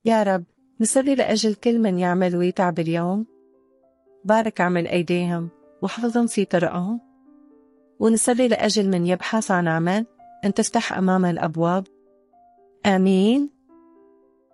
يا رب، نصلي لأجل كل من يعمل ويتعب اليوم، بارك عمل أيديهم واحفظهم في طرقهم. ونصلي لأجل من يبحث عن عمل، أن تفتح أمامه الأبواب. آمين.